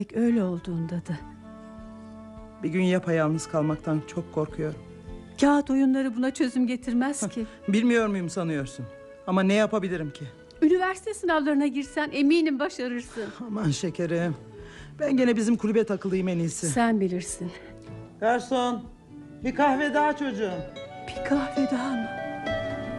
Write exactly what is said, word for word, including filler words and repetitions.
Öyle olduğunda da. Bir gün yapayalnız kalmaktan çok korkuyorum. Kağıt oyunları buna çözüm getirmez ki. Bilmiyor muyum sanıyorsun? Ama ne yapabilirim ki? Üniversite sınavlarına girsen eminim başarırsın. Aman şekerim, ben gene bizim kulübe takılayım en iyisi. Sen bilirsin. Garson, bir kahve daha çocuğum. Bir kahve daha mı?